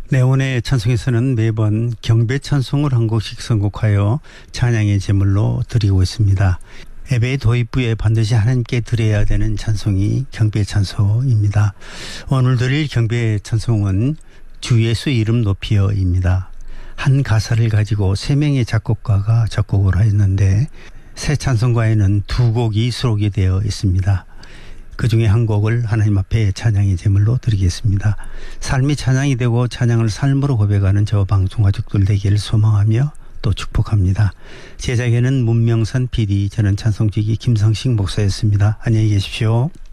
네, 오늘 찬송에서는 매번 경배 찬송을 한 곡씩 선곡하여 찬양의 제물로 드리고 있습니다. 예배 도입부에 반드시 하나님께 드려야 되는 찬송이 경배 찬송입니다. 오늘 드릴 경배 찬송은 주 예수 이름 높이어입니다. 한 가사를 가지고 3명의 작곡가가 작곡을 하였는데 새 찬송가에는 2곡이 수록이 되어 있습니다. 그 중에 한 곡을 하나님 앞에 찬양의 제물로 드리겠습니다. 삶이 찬양이 되고 찬양을 삶으로 고백하는 저 방송 가족들 되기를 소망하며 또 축복합니다. 제작에는 문명선 PD, 저는 찬송지기 김성식 목사였습니다. 안녕히 계십시오.